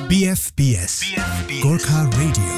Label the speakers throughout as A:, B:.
A: BFBS Gorkha Radio.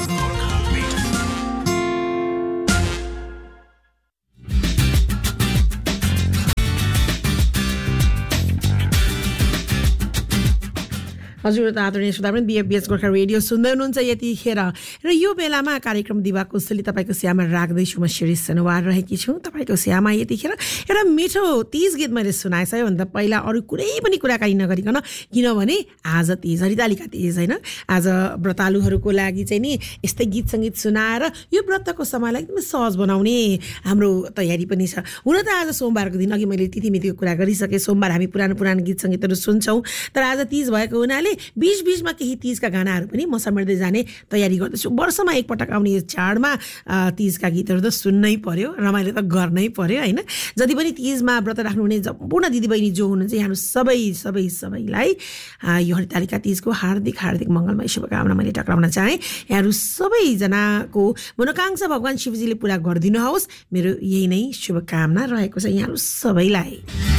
B: हजुर आदरणीय श्रोतावृन्द बीएफबीएस Gorkha radio सुन्दै हुनुहुन्छ यतिखेर र यो बेलामा कार्यक्रम दिवा कुशली तपाईँको स्यामा राख्दैछु म शिरीष सनवार रहेकी छु। तपाईँको स्यामा यतिखेर एउटा मिठो 30 गीत मैले सुनाएँ सबैभन्दा पहिला अरू कुनै पनि कुराकानी नगरिकन, किनभने आज तीज हरितालिका तीज होइन। आज व्रतालुहरूको लागि चाहिँ नि यस्तै गीत सङ्गीत सुनाएर यो व्रतको समयलाई एकदमै सहज बनाउने हाम्रो तयारी पनि छ। हुन त आज सोमबारको दिन अघि मैले तिथिमितिको कुरा गरिसकेँ, सोमबार हामी पुरानो गीत सङ्गीतहरू सुन्छौँ, तर आज तीज भएको हुनाले बीच-बीचमा केही तीजका गानाहरू पनि म समेट्दै जाने तयारी गर्दैछु। वर्षमा एकपटक आउने यो चाडमा तीजका गीतहरू त सुन्नै पर्यो, रमाइलो त गर्नै पर्यो होइन। जति पनि तीजमा व्रत राख्नुहुने सम्पूर्ण दिदीबहिनी जो हुनुहुन्छ यहाँहरू सबैलाई यो हरितालिका तीजको हार्दिक मङ्गलमय शुभकामना मैले टक्राउन चाहेँ। यहाँहरू सबैजनाको मनोकांक्षा भगवान् शिवजीले पुरा गरिदिनुहोस्, मेरो यही नै शुभकामना रहेको छ यहाँहरू सबैलाई।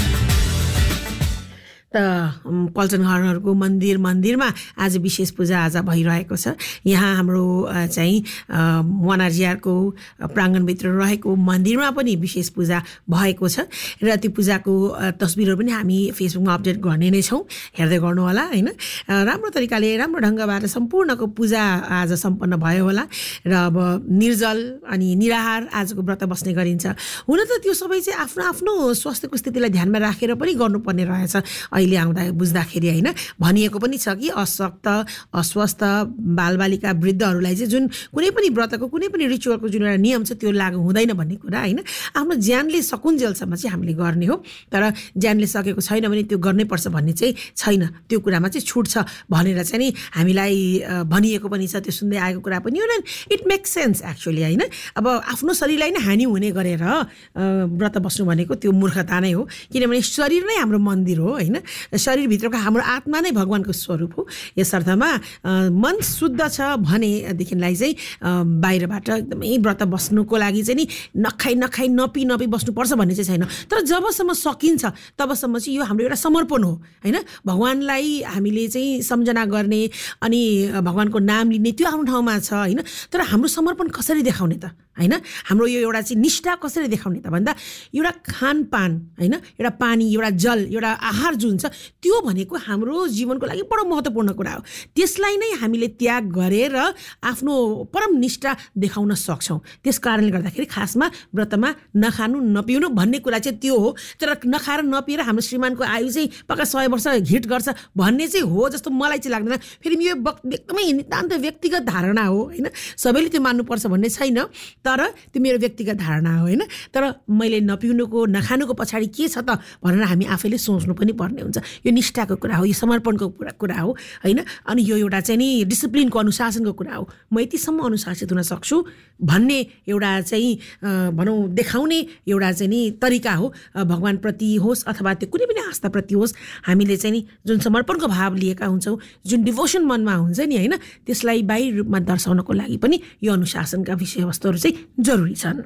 B: त पल्टन घरहरूको मन्दिरमा आज विशेष पूजा आज भइरहेको छ। यहाँ हाम्रो चाहिँ वनाजियारको प्राङ्गणभित्र रहेको मन्दिरमा पनि विशेष पूजा भएको छ र त्यो पूजाको तस्बिरहरू पनि हामी फेसबुकमा अपडेट गर्ने नै छौँ, हेर्दै गर्नु होला होइन। राम्रो तरिकाले राम्रो ढङ्गबाट सम्पूर्णको पूजा आज सम्पन्न भयो होला र अब निर्जल अनि निराहार आजको व्रत बस्ने गरिन्छ। हुन त त्यो सबै चाहिँ आफ्नो आफ्नो स्वास्थ्यको स्थितिलाई ध्यानमा राखेर पनि गर्नुपर्ने रहेछ। अहिले आउँदा बुझ्दाखेरि होइन भनिएको पनि छ कि अशक्त अस्वस्थ बालबालिका वृद्धहरूलाई चाहिँ जुन कुनै पनि व्रतको कुनै पनि रिचुअलको जुन एउटा नियम छ त्यो लागू हुँदैन भन्ने कुरा होइन। आफ्नो ज्यानले सकुन्जेलसम्म चाहिँ हामीले गर्ने हो, तर ज्यानले सकेको छैन भने त्यो गर्नै पर्छ भन्ने चाहिँ छैन, त्यो कुरामा चाहिँ छुट छ भनेर चाहिँ नि हामीलाई भनिएको पनि छ। त्यो सुन्दै आएको कुरा पनि हो, इट मेक्स सेन्स एक्चुअली होइन। अब आफ्नो शरीरलाई नै हानि हुने गरेर व्रत बस्नु भनेको त्यो मूर्खता नै हो, किनभने शरीर नै हाम्रो मन्दिर हो होइन। शरीरभित्रको हाम्रो आत्मा नै भगवानको स्वरूप हो। यस अर्थमा मन शुद्ध छ भनेदेखिलाई चाहिँ बाहिरबाट एकदमै व्रत बस्नुको लागि चाहिँ नि नखाई नपी बस्नुपर्छ भन्ने चाहिँ छैन। तर जबसम्म सकिन्छ तबसम्म चाहिँ यो हाम्रो एउटा समर्पण हो होइन। भगवानलाई हामीले चाहिँ सम्झना गर्ने अनि भगवानको नाम लिने त्यो आफ्नो ठाउँमा छ होइन। तर हाम्रो समर्पण कसरी देखाउने त होइन, हाम्रो यो एउटा चाहिँ निष्ठा कसरी देखाउने त भन्दा एउटा खानपान होइन, एउटा पानी, एउटा जल, एउटा आहार जुन छ त्यो भनेको हाम्रो जीवनको लागि बडो महत्त्वपूर्ण कुरा हो। त्यसलाई नै हामीले त्याग गरेर आफ्नो परम निष्ठा देखाउन सक्छौँ। त्यस कारणले गर्दाखेरि खासमा व्रतमा नखानु नपिउनु भन्ने कुरा चाहिँ त्यो हो। तर नखाएर नपिएर हाम्रो श्रीमानको आयु चाहिँ पक्का 100 वर्ष हिट गर्छ भन्ने चाहिँ हो जस्तो मलाई चाहिँ लाग्दैन। फेरि यो एकदमै नितान्त व्यक्तिगत धारणा हो होइन, सबैले त्यो मान्नुपर्छ भन्ने छैन, तर त्यो मेरो व्यक्तिगत धारणा हो होइन। तर मैले नपिउनुको नखानुको पछाडि के छ त भनेर हामी आफैले सोच्नु पनि पर्ने हुन्छ। यो निष्ठाको कुरा हो, यो समर्पणको कुरा हो होइन। अनि यो एउटा चाहिँ नि डिसिप्लिनको अनुशासनको कुरा हो। म यतिसम्म अनुशासित हुन सक्छु भन्ने एउटा चाहिँ भनौँ देखाउने एउटा चाहिँ नि तरिका हो। भगवानप्रति होस् अथवा त्यो कुनै पनि आस्थाप्रति होस्, हामीले चाहिँ नि जुन समर्पणको भाव लिएका हुन्छौँ, जुन डिभोसन मनमा हुन्छ नि होइन, त्यसलाई बाहिर रूपमा दर्शाउनको लागि पनि यो अनुशासनका विषयवस्तुहरू चाहिँ जरुरी छन्।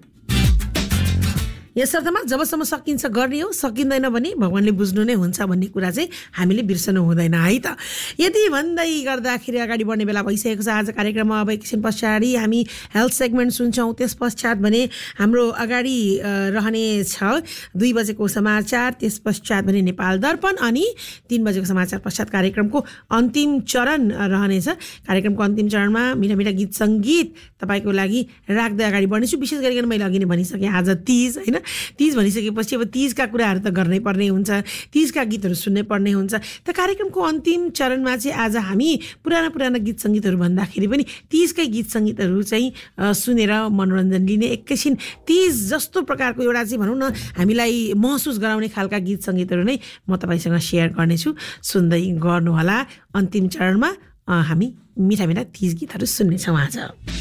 B: यस अर्थमा जबसम्म सकिन्छ गर्ने हो, सकिँदैन भने भगवानले बुझ्नु नै हुन्छ भन्ने कुरा चाहिँ हामीले बिर्सनु हुँदैन है त। यति भन्दै गर्दाखेरि अगाडि बढ्ने बेला भइसकेको छ। आज कार्यक्रममा अब एकछिन पछाडि हामी हेल्थ सेगमेन्ट सुन्छौँ, त्यस पश्चात भने हाम्रो अगाडि रहने छ 2 बजेको समाचार, त्यस पश्चात भने नेपाल दर्पण अनि 3 बजेको समाचार पश्चात कार्यक्रमको अन्तिम चरण रहनेछ। कार्यक्रमको अन्तिम चरणमा मिठा गीत सङ्गीत तपाईँको लागि राख्दै अगाडि बढ्नेछु। विशेष गरिकन मैले अघि नै भनिसकेँ आज तीज होइन। तीज भनिसकेपछि अब तीजका कुराहरू त गर्नै पर्ने हुन्छ, तीजका गीतहरू सुन्नै पर्ने हुन्छ। त कार्यक्रमको अन्तिम चरणमा चाहिँ आज हामी पुराना गीत सङ्गीतहरू भन्दाखेरि पनि तीजकै गीत सङ्गीतहरू चाहिँ सुनेर मनोरञ्जन लिने, एकैछिन तीज जस्तो प्रकारको एउटा चाहिँ भनौँ न हामीलाई महसुस गराउने खालका गीत सङ्गीतहरू नै म तपाईँसँग सेयर गर्नेछु। सुन्दै गर्नुहोला। अन्तिम चरणमा हामी मिठा तीज गीतहरू सुन्नेछौँ आज।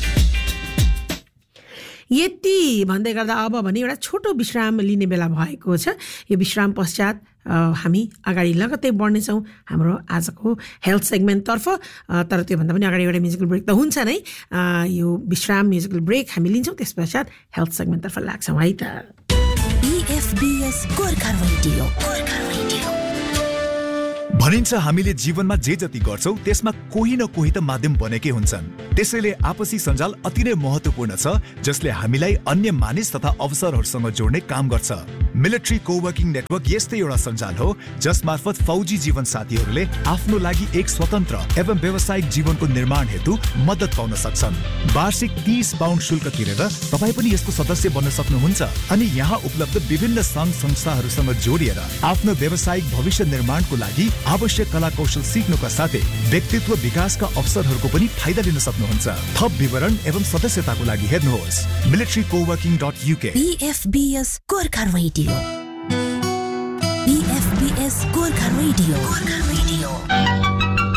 B: यति भन्दै गर्दा अब भने एउटा छोटो विश्राम लिने बेला भएको छ। यो विश्राम पश्चात हामी अगाडि लगत्तै बढ्नेछौँ हाम्रो आजको हेल्थ सेगमेन्टतर्फ। तर त्योभन्दा पनि अगाडि एउटा म्युजिकल ब्रेक त हुन्छ नै। यो विश्राम म्युजिकल ब्रेक हामी लिन्छौँ, त्यस पश्चात हेल्थ सेगमेन्टतर्फ लाग्छौँ है त।
C: BFBS Gorkha radio. भनिन्छ हामीले जीवनमा जे जति गर्छौं त्यसमा कोही न कोही त माध्यम बनेकै हुन्छन्। त्यसैले आपसी सञ्जाल अति नै महत्त्वपूर्ण छ जसले हामीलाई अन्य मानिस तथा अवसरहरूसँग जोड्ने काम गर्छ। मिलिट्री कोवर्किङ नेटवर्क यस्तै एउटा सञ्जाल हो जसमार्फत फौजी जीवन साथीहरूले आफ्नो लागि एक स्वतन्त्र एवं व्यावसायिक जीवनको निर्माण हेतु मद्दत पाउन सक्छन्। वार्षिक 30 पाउन्ड शुल्क तिरेर तपाईँ पनि यसको सदस्य बन्न सक्नुहुन्छ अनि यहाँ उपलब्ध विभिन्न सङ्घ संस्थाहरूसँग जोडिएर आफ्नो व्यावसायिक भविष्य निर्माणको लागि आवश्यक कला कौशल सिक्नुका साथै व्यक्तित्व विकासका अवसरहरूको पनि फाइदा लिन सक्नुहुन्छ। थप विवरण एवं सदस्यताको लागि हेर्नुहोस् militarycoworking.uk।
D: BFBS Gorkha radio. BFBS Gorkha radio.